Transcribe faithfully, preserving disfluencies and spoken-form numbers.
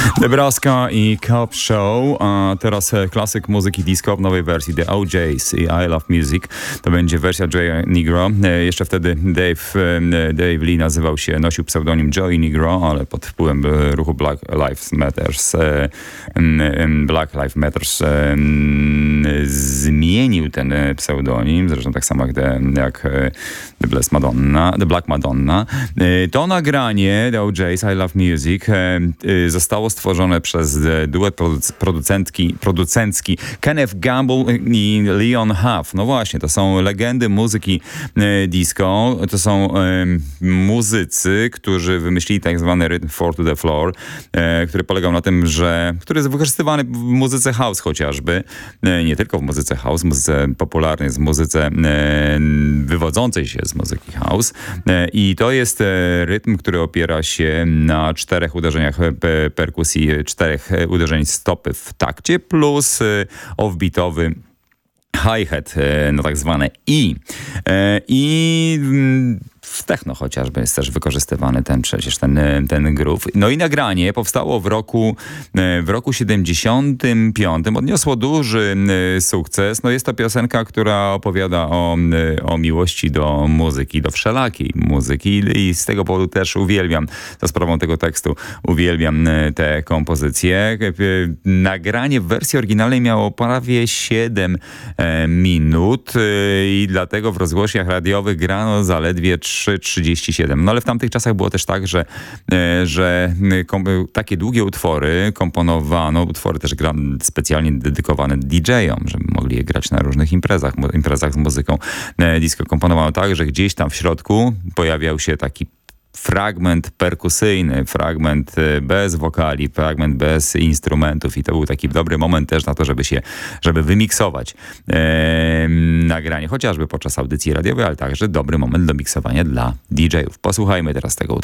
Nebraska i Cop Show, a teraz klasyk muzyki disco w nowej wersji The O J's i I Love Music. To będzie wersja Joey Negro. Jeszcze wtedy Dave, Dave Lee nazywał się, nosił pseudonim Joey Negro, ale pod wpływem ruchu Black Lives Matters Black Lives Matters zmienił ten pseudonim, zresztą tak samo jak The, jak The Black Madonna, The Black Madonna. To nagranie The O J's I Love Music zostało stworzone przez duet producentki, producencki Kenneth Gamble i Leon Huff. No właśnie, to są legendy muzyki disco. To są muzycy, którzy wymyślili tak zwany rytm four to the floor, który polegał na tym, że który jest wykorzystywany w muzyce house chociażby. Nie tylko w muzyce house, w muzyce popularnej, w muzyce wywodzącej się z muzyki house. I to jest rytm, który opiera się na czterech uderzeniach perkusji, czterech uderzeń stopy w takcie plus offbeatowy hi-hat, no tak zwane I. I w techno chociażby jest też wykorzystywany ten przecież ten, ten groove. No i nagranie powstało w roku w roku siedemdziesiątym piątym. Odniosło duży sukces. No jest to piosenka, która opowiada o, o miłości do muzyki, do wszelakiej muzyki i z tego powodu też uwielbiam, za sprawą tego tekstu uwielbiam te kompozycje. Nagranie w wersji oryginalnej miało prawie siedem minut i dlatego w rozgłośniach radiowych grano zaledwie trzy trzydzieści siedem. No ale w tamtych czasach było też tak, że, że kom, takie długie utwory komponowano, utwory też gra, specjalnie dedykowane didżejom, żeby mogli je grać na różnych imprezach, imprezach z muzyką disco. Komponowano tak, że gdzieś tam w środku pojawiał się taki fragment perkusyjny, fragment bez wokali, fragment bez instrumentów i to był taki dobry moment też na to, żeby się, żeby wymiksować e, nagranie, chociażby podczas audycji radiowej, ale także dobry moment do miksowania dla didżejów. Posłuchajmy teraz tego utworu.